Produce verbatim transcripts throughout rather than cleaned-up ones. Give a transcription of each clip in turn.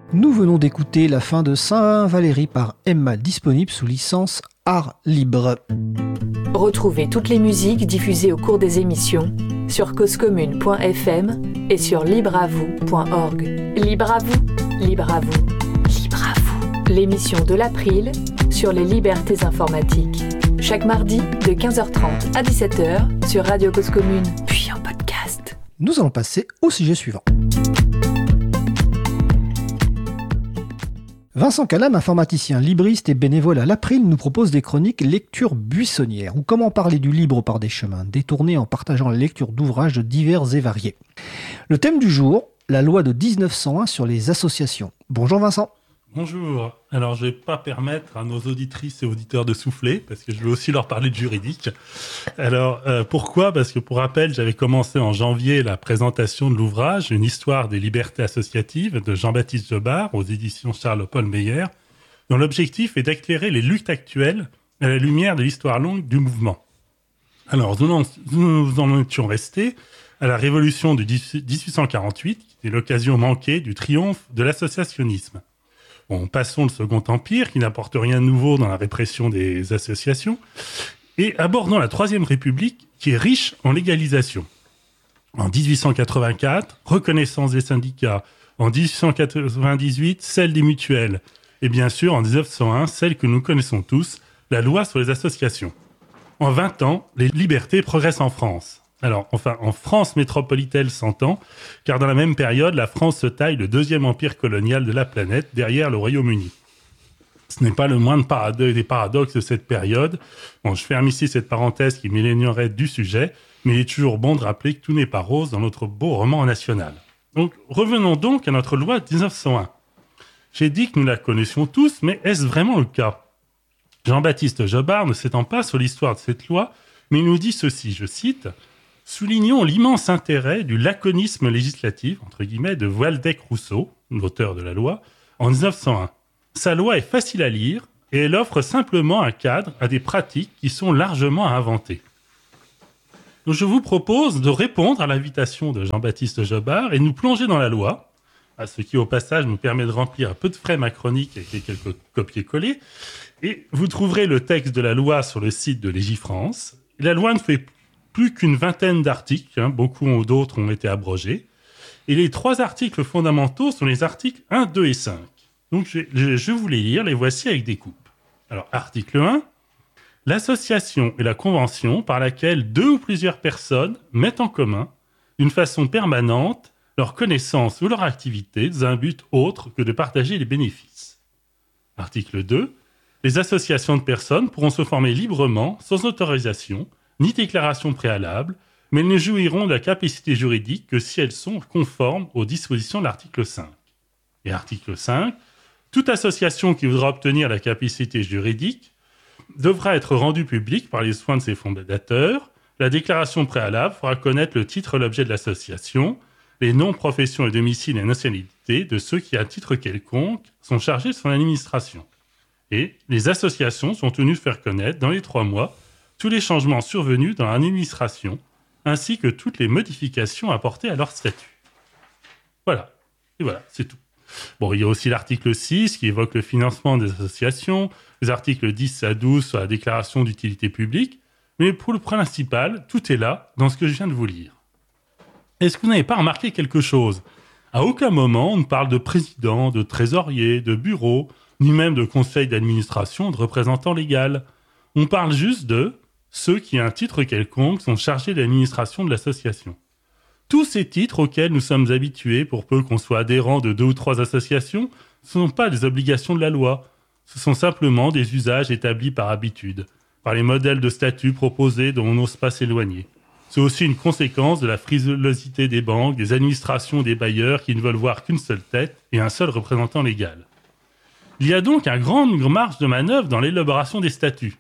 Nous venons d'écouter la fin de Saint-Valéry par Emma, disponible sous licence Art Libre. Retrouvez toutes les musiques diffusées au cours des émissions sur causecommune point f m et sur libre à vous point org. Libre à vous, libre à vous, libre à vous. L'émission de l'April sur les libertés informatiques. Chaque mardi de quinze heures trente à dix-sept heures sur Radio Cause Commune, puis en podcast. Nous allons passer au sujet suivant. Vincent Calam, informaticien, libriste et bénévole à l'April, nous propose des chroniques lecture buissonnière, ou comment parler du libre par des chemins détournés en partageant la lecture d'ouvrages divers et variés. Le thème du jour, la loi de dix-neuf cent un sur les associations. Bonjour Vincent. Bonjour. Alors, je ne vais pas permettre à nos auditrices et auditeurs de souffler, parce que je veux aussi leur parler de juridique. Alors, euh, pourquoi ? Parce que, pour rappel, j'avais commencé en janvier la présentation de l'ouvrage « Une histoire des libertés associatives » de Jean-Baptiste Jobard aux éditions Charles-Paul Meyer, dont l'objectif est d'éclairer les luttes actuelles à la lumière de l'histoire longue du mouvement. Alors, nous en, nous en étions restés à la révolution de dix-huit cent quarante-huit, qui est l'occasion manquée du triomphe de l'associationnisme. Bon, passons le Second Empire, qui n'apporte rien de nouveau dans la répression des associations, et abordons la Troisième République, qui est riche en légalisation. En dix-huit cent quatre-vingt-quatre, reconnaissance des syndicats. En dix-huit cent quatre-vingt-dix-huit, celle des mutuelles. Et bien sûr, en dix-neuf cent un, celle que nous connaissons tous, la loi sur les associations. En vingt ans, les libertés progressent en France. Alors, enfin, en France métropolitaine s'entend, car dans la même période, la France se taille le deuxième empire colonial de la planète, derrière le Royaume-Uni. Ce n'est pas le moindre paradoxe, des paradoxes de cette période. Bon, je ferme ici cette parenthèse qui m'éloignerait du sujet, mais il est toujours bon de rappeler que tout n'est pas rose dans notre beau roman national. Donc, revenons donc à notre loi de dix-neuf cent un. J'ai dit que nous la connaissions tous, mais est-ce vraiment le cas ? Jean-Baptiste Jobard ne s'étend pas sur l'histoire de cette loi, mais il nous dit ceci, je cite... Soulignons l'immense intérêt du laconisme législatif, entre guillemets, de Waldeck-Rousseau, l'auteur de la loi, en dix-neuf cent un. Sa loi est facile à lire et elle offre simplement un cadre à des pratiques qui sont largement à inventer. Donc je vous propose de répondre à l'invitation de Jean-Baptiste Jobard et de nous plonger dans la loi, à ce qui au passage nous permet de remplir un peu de frais ma chronique avec quelques copier-coller. Et vous trouverez le texte de la loi sur le site de Légifrance. La loi ne fait plus qu'une vingtaine d'articles, hein, beaucoup d'autres ont été abrogés. Et les trois articles fondamentaux sont les articles un, deux et cinq. Donc je, je, je vais vous les lire, les voici avec des coupes. Alors, article un, l'association est la convention par laquelle deux ou plusieurs personnes mettent en commun, d'une façon permanente, leur connaissance ou leur activité dans un but autre que de partager les bénéfices. Article deux, les associations de personnes pourront se former librement, sans autorisation, ni déclaration préalable, mais elles ne jouiront de la capacité juridique que si elles sont conformes aux dispositions de l'article cinq. Et article cinq, toute association qui voudra obtenir la capacité juridique devra être rendue publique par les soins de ses fondateurs. La déclaration préalable fera connaître le titre et l'objet de l'association, les noms, professions et domiciles et nationalités de ceux qui, à titre quelconque, sont chargés de son administration. Et les associations sont tenues de faire connaître, dans les trois mois, tous les changements survenus dans l'administration, ainsi que toutes les modifications apportées à leur statut. Voilà. Et voilà, c'est tout. Bon, il y a aussi l'article six qui évoque le financement des associations, les articles dix à douze sur la déclaration d'utilité publique, mais pour le principal, tout est là dans ce que je viens de vous lire. Est-ce que vous n'avez pas remarqué quelque chose ? À aucun moment, on ne parle de président, de trésorier, de bureau, ni même de conseil d'administration, de représentant légal. On parle juste de ceux qui, à un titre quelconque, sont chargés de l'administration de l'association. Tous ces titres auxquels nous sommes habitués, pour peu qu'on soit adhérent de deux ou trois associations, ne sont pas des obligations de la loi. Ce sont simplement des usages établis par habitude, par les modèles de statut proposés dont on n'ose pas s'éloigner. C'est aussi une conséquence de la frilosité des banques, des administrations, des bailleurs qui ne veulent voir qu'une seule tête et un seul représentant légal. Il y a donc une grande marge de manœuvre dans l'élaboration des statuts.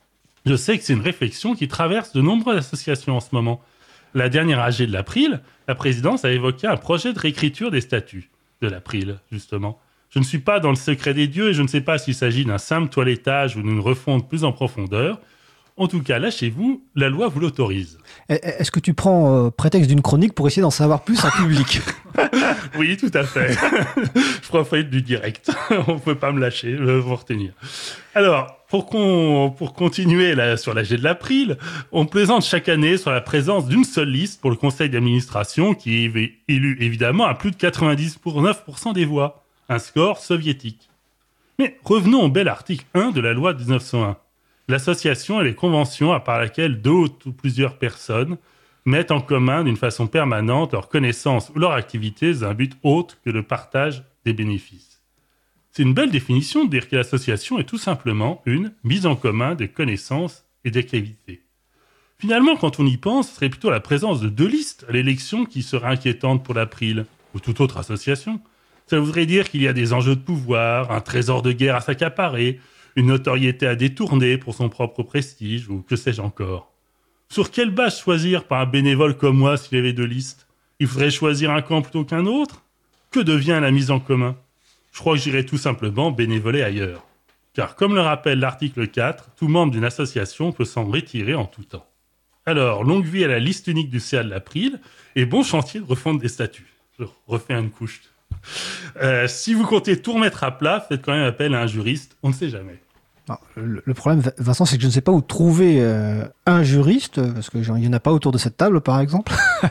Je sais que c'est une réflexion qui traverse de nombreuses associations en ce moment. La dernière A G de l'April, la présidence a évoqué un projet de réécriture des statuts de l'April, justement. Je ne suis pas dans le secret des dieux et je ne sais pas s'il s'agit d'un simple toilettage ou d'une refonte plus en profondeur. En tout cas, là, chez vous, la loi vous l'autorise. Est-ce que tu prends euh, prétexte d'une chronique pour essayer d'en savoir plus en public? Oui, tout à fait. Je profite du direct. On ne peut pas me lâcher, euh, vous retenir. Alors, pour, qu'on, pour continuer là, sur l'A G de l'April, on plaisante chaque année sur la présence d'une seule liste pour le conseil d'administration qui est élu évidemment à plus de quatre-vingt-dix-neuf pour cent des voix. Un score soviétique. Mais revenons au bel article un de la loi de dix-neuf cent un. L'association est les conventions par laquelle deux ou plusieurs personnes mettent en commun d'une façon permanente leurs connaissances ou leur activité dans un but autre que le partage des bénéfices. C'est une belle définition de dire que l'association est tout simplement une mise en commun des connaissances et des activités. Finalement, quand on y pense, ce serait plutôt la présence de deux listes à l'élection qui serait inquiétante pour l'April ou toute autre association. Ça voudrait dire qu'il y a des enjeux de pouvoir, un trésor de guerre à s'accaparer, une notoriété à détourner pour son propre prestige, ou que sais-je encore. Sur quelle base choisir par un bénévole comme moi s'il y avait deux listes? Il faudrait choisir un camp plutôt qu'un autre? Que devient la mise en commun? Je crois que j'irai tout simplement bénévoler ailleurs. Car comme le rappelle l'article quatre, tout membre d'une association peut s'en retirer en tout temps. Alors, longue vie à la liste unique du C A de l'April, et bon chantier de refonte des statuts. Je refais une couche. Euh, si vous comptez tout remettre à plat, faites quand même appel à un juriste, on ne sait jamais. Non, le, le problème, Vincent, c'est que je ne sais pas où trouver euh, un juriste, parce qu'il n'y en a pas autour de cette table, par exemple.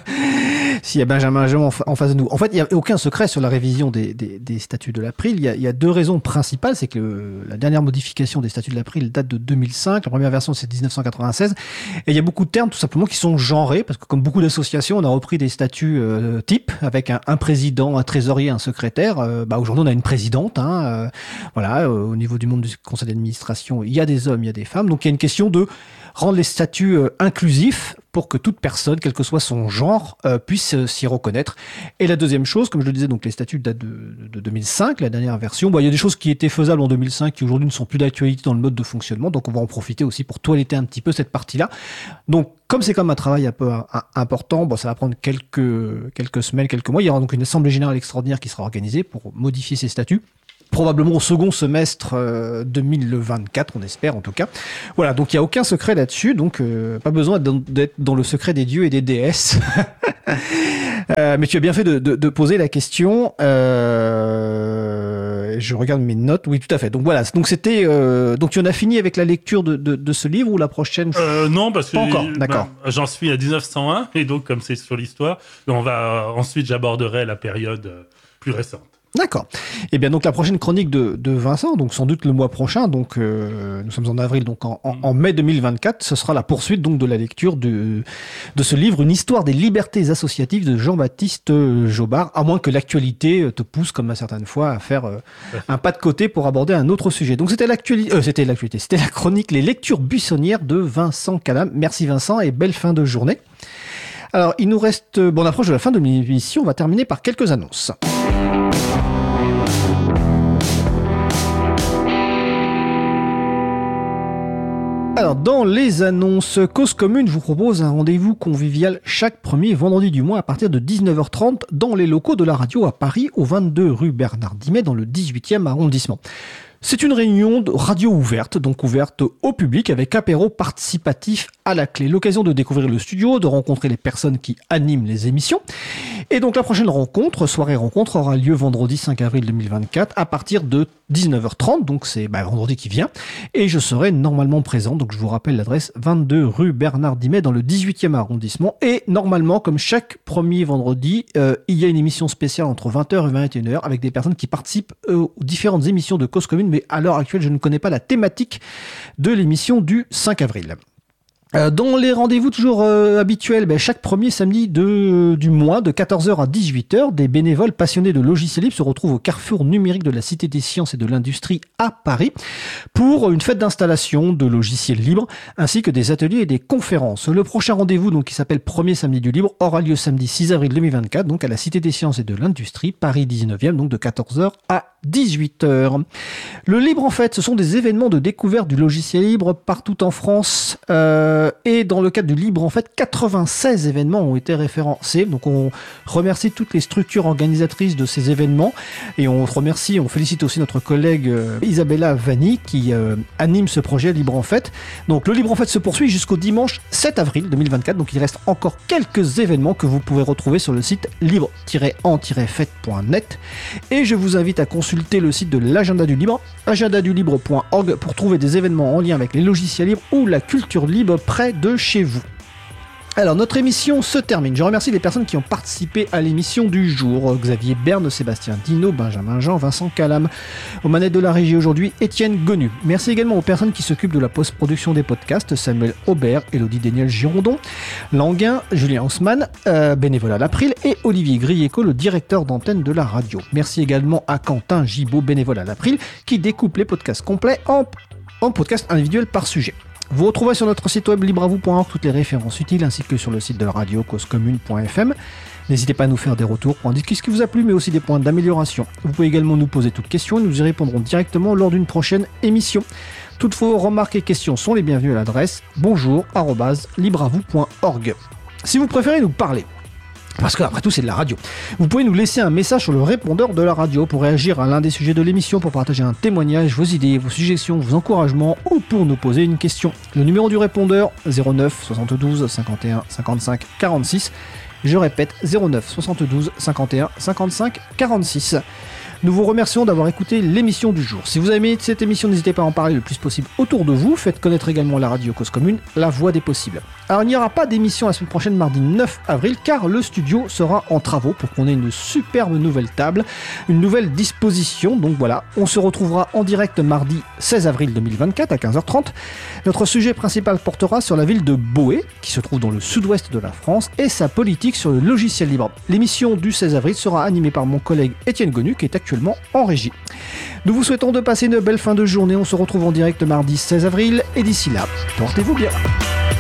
S'il y a Benjamin Jean en, fa- en face de nous. En fait, il n'y a aucun secret sur la révision des, des, des statuts de l'April. Il y, a, il y a deux raisons principales. C'est que le, la dernière modification des statuts de l'April date de deux mille cinq. La première version, c'est dix-neuf cent quatre-vingt-seize. Et il y a beaucoup de termes, tout simplement, qui sont genrés, parce que comme beaucoup d'associations, on a repris des statuts euh, types, avec un, un président, un trésorier, un secrétaire. Euh, bah, aujourd'hui, on a une présidente. Hein, euh, voilà, euh, au niveau du monde du conseil d'administration, il y a des hommes, il y a des femmes. Donc, il y a une question de rendre les statuts euh, inclusifs pour que toute personne, quel que soit son genre, euh, puisse euh, s'y reconnaître. Et la deuxième chose, comme je le disais, donc les statuts datent de, de, de deux mille cinq, la dernière version. Bon, il y a des choses qui étaient faisables en deux mille cinq qui aujourd'hui ne sont plus d'actualité dans le mode de fonctionnement, donc on va en profiter aussi pour toiletter un petit peu cette partie-là. Donc, comme c'est comme un travail un peu un, un, important, bon, ça va prendre quelques, quelques semaines, quelques mois. Il y aura donc une assemblée générale extraordinaire qui sera organisée pour modifier ces statuts. Probablement au second semestre euh, deux mille vingt-quatre, on espère en tout cas. Voilà, donc il n'y a aucun secret là-dessus, donc euh, pas besoin d'être dans le secret des dieux et des déesses. euh, mais tu as bien fait de, de, de poser la question. Euh, je regarde mes notes. Oui, tout à fait. Donc voilà. Donc c'était. Euh, donc tu en as fini avec la lecture de, de, de ce livre ou la prochaine? euh, Non, parce que pas encore. D'accord. Ben, j'en suis à dix-neuf cent un et donc comme c'est sur l'histoire, on va ensuite j'aborderai la période plus récente. D'accord. Et bien donc la prochaine chronique de, de Vincent, donc sans doute le mois prochain, donc euh, nous sommes en avril, donc en, en, en mai deux mille vingt-quatre, ce sera la poursuite donc de la lecture de de ce livre, Une histoire des libertés associatives de Jean-Baptiste Jobard, à moins que l'actualité te pousse comme à certaines fois à faire euh, un pas de côté pour aborder un autre sujet. Donc c'était l'actualité, euh, c'était l'actualité, c'était la chronique Les lectures buissonnières de Vincent Calam. Merci Vincent et belle fin de journée. Alors il nous reste, bon on approche de la fin de l'émission, on va terminer par quelques annonces. Alors, dans les annonces, Cause Commune vous propose un rendez-vous convivial chaque premier vendredi du mois à partir de dix-neuf heures trente dans les locaux de la radio à Paris, au vingt-deux rue Bernard Dimet, dans le dix-huitième arrondissement. C'est une réunion de radio ouverte, donc ouverte au public, avec apéro participatif à la clé. L'occasion de découvrir le studio, de rencontrer les personnes qui animent les émissions. Et donc la prochaine rencontre, soirée rencontre, aura lieu vendredi cinq avril deux mille vingt-quatre à partir de dix-neuf heures trente, donc c'est bah, vendredi qui vient. Et je serai normalement présent, donc je vous rappelle l'adresse vingt-deux rue Bernard Dimet dans le dix-huitième arrondissement. Et normalement, comme chaque premier vendredi, euh, il y a une émission spéciale entre vingt heures et vingt et une heures avec des personnes qui participent euh, aux différentes émissions de Cause Commune, mais à l'heure actuelle, je ne connais pas la thématique de l'émission du cinq avril. Euh, dans les rendez-vous toujours euh, habituels, ben, chaque premier samedi de, du mois, de quatorze heures à dix-huit heures, des bénévoles passionnés de logiciels libres se retrouvent au carrefour numérique de la Cité des Sciences et de l'Industrie à Paris pour une fête d'installation de logiciels libres ainsi que des ateliers et des conférences. Le prochain rendez-vous, donc, qui s'appelle Premier Samedi du Libre, aura lieu samedi six avril deux mille vingt-quatre, donc à la Cité des Sciences et de l'Industrie, Paris dix-neuvième, donc de quatorze heures à dix-huit heures. Le Libre en Fête, ce sont des événements de découverte du logiciel libre partout en France. Euh, et dans le cadre du Libre en Fête, quatre-vingt-seize événements ont été référencés. Donc on remercie toutes les structures organisatrices de ces événements. Et on remercie, on félicite aussi notre collègue euh, Isabella Vanni qui euh, anime ce projet Libre en Fête. Donc le Libre en Fête se poursuit jusqu'au dimanche sept avril deux mille vingt-quatre. Donc il reste encore quelques événements que vous pouvez retrouver sur le site libre tiret en tiret fête point net. Et je vous invite à consulter le site de l'Agenda du Libre, agenda du libre point org, pour trouver des événements en lien avec les logiciels libres ou la culture libre près de chez vous. Alors, notre émission se termine. Je remercie les personnes qui ont participé à l'émission du jour. Xavier Berne, Sébastien Dino, Benjamin Jean, Vincent Calam. Aux manettes de la régie aujourd'hui, Étienne Gonu. Merci également aux personnes qui s'occupent de la post-production des podcasts. Samuel Aubert, Elodie Daniel Girondon, Languin, Julien Haussmann, euh, bénévole à l'April et Olivier Grieco, le directeur d'antenne de la radio. Merci également à Quentin Gibaud, bénévole à l'April, qui découpe les podcasts complets en, en podcasts individuels par sujet. Vous retrouvez sur notre site web libre à vous point org toutes les références utiles ainsi que sur le site de la radio cause commune point f m. N'hésitez pas à nous faire des retours pour indiquer ce qui vous a plu mais aussi des points d'amélioration. Vous pouvez également nous poser toutes questions et nous y répondrons directement lors d'une prochaine émission. Toutes vos remarques et questions sont les bienvenues à l'adresse bonjour arobase libre à vous point org. Si vous préférez nous parler, parce qu'après tout c'est de la radio, vous pouvez nous laisser un message sur le répondeur de la radio pour réagir à l'un des sujets de l'émission, pour partager un témoignage, vos idées, vos suggestions, vos encouragements ou pour nous poser une question. Le numéro du répondeur zéro neuf soixante-douze cinquante et un cinquante-cinq quarante-six. Je répète zéro neuf soixante-douze cinquante et un cinquante-cinq quarante-six. Nous vous remercions d'avoir écouté l'émission du jour. Si vous avez aimé cette émission, n'hésitez pas à en parler le plus possible autour de vous. Faites connaître également la radio Cause Commune, la voix des possibles. Alors il n'y aura pas d'émission la semaine prochaine, mardi neuf avril, car le studio sera en travaux pour qu'on ait une superbe nouvelle table, une nouvelle disposition. Donc voilà, on se retrouvera en direct mardi seize avril deux mille vingt-quatre à quinze heures trente. Notre sujet principal portera sur la ville de Boé, qui se trouve dans le sud-ouest de la France, et sa politique sur le logiciel libre. L'émission du seize avril sera animée par mon collègue Étienne Gonu, qui est actuellement en régie. Nous vous souhaitons de passer une belle fin de journée. On se retrouve en direct mardi seize avril et d'ici là, portez-vous bien.